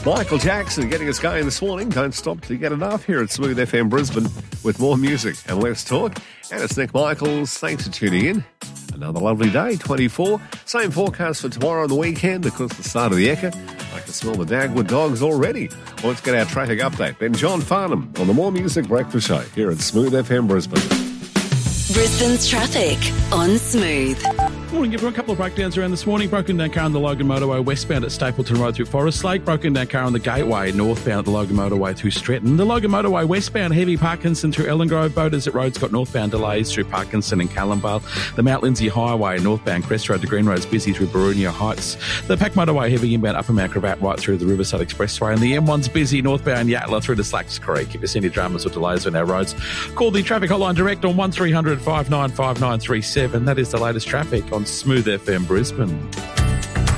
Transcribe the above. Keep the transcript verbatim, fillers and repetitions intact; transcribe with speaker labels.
Speaker 1: Michael Jackson getting us going this morning. Don't stop till you get enough here at Smooth F M Brisbane with more music and less talk. And it's Nick Michaels. Thanks for tuning in. Another lovely day, twenty-four. Same forecast for tomorrow and the weekend. Of course, the start of the Ekka. I can smell the Dagwood dogs already. Well, let's get our traffic update. Then John Farnham on the More Music Breakfast Show here at Smooth F M Brisbane.
Speaker 2: Brisbane's traffic on Smooth.
Speaker 3: Morning, everyone. A couple of breakdowns around this morning. Broken down car on the Logan Motorway westbound at Stapleton Road through Forest Lake. Broken down car on the Gateway northbound at the Logan Motorway through Stretton. The Logan Motorway westbound heavy Parkinson through Ellen Grove. Boaters at Roads got northbound delays through Parkinson and Callumvale. The Mount Lindsay Highway northbound Crest Road to Green Road is busy through Barunia Heights. The Pack Motorway heavy inbound Upper Mount Cravat right through the Riverside Expressway. And the M one's busy northbound Yatala through to Slacks Creek. If you see any dramas or delays on our roads, call the traffic hotline direct on one three hundred five nine five nine three seven. That is the latest traffic on Smooth F M Brisbane.